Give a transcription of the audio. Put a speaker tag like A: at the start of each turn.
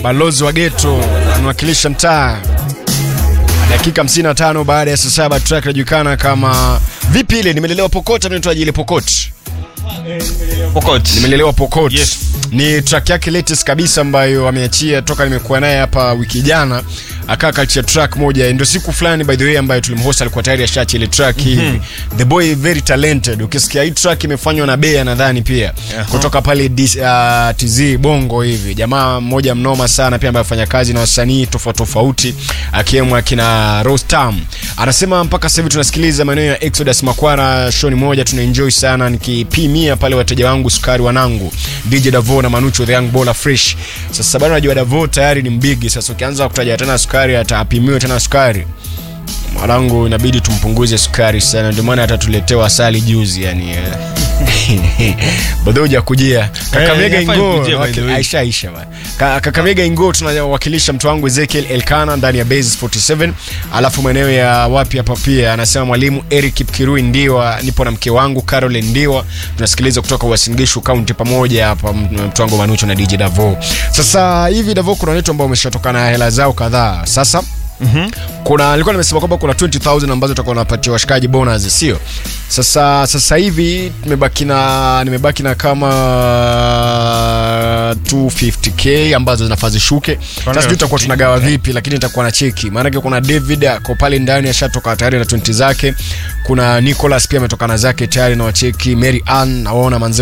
A: balozi wa ghetto anawakilisha mtaa. Dakika 55 baada ya saa 7, track inajulikana kama vipi ile nimelelewa Pokot, mnaitwaje ile Pokot? Nimelelewa Pokot.
B: Yes.
A: Ni track yake latest kabisa ambayo ameachia toka nimekuwa naye hapa wiki jana. Akakachia track moja ndio siku fulani by the way ambayo tulimhost alikuwa tayari ashaachi ile track hivi. The boy very talented. Ukisikia hii track imefanywa na Bea nadhani pia kutoka pale TZ Bongo hivi. Jamaa mmoja mnoma sana pia ambaye afanya kazi na wasanii tofauti akiwemo akina Rostam. Anasema mpaka sasa hivi tunasikiliza maneno ya Exodus Makwara, show ni moja tunaenjoy sana, nikipimia pale wateja wangu sukari wanangu DJ Davo na Manucho the Young Baller Fresh. Sasa bado najua Davo tayari ni mbigi. Sasa ukianza kutaja tena sukari atapimiwa tena sukari, mwanangu inabidi tumpunguze sukari sana, ndio maana atatuletea asali juzi yani. Bado hujakujia Kakamega Ingo Aisha bana. Kakamega Ingo tunawakilisha mtu wangu Ezekiel Elkana ndani ya Base 47. Alafu maeneo ya wapi hapa pia anasema mwalimu Eric Kipkirui Ndiwa, nipo na mke wangu Caroline Ndiwa, tunasikiliza kutoka Uasin Gishu County pamoja hapa mtu wangu Manucho na DJ Davo. Sasa hivi Davo kuna watu ambao wameshatokana hela zao kadhaa. Sasa kuna alikuwa nimesema kwamba kuna 20,000 ambazo tutakuwa tunapatiwa washikaji bonus, sio? Sasa hivi nimebaki na kama 250k ambazo zinafaa shuke. Sasa tutakuwa tunagawa vipi, lakini nitakuwa na cheki. Maana yake kuna David ako pale ndani ashatoka tayari na 20 zake. Kuna Nicholas pia ametoka na zake tayari na wacheki. Mary Ann naona manze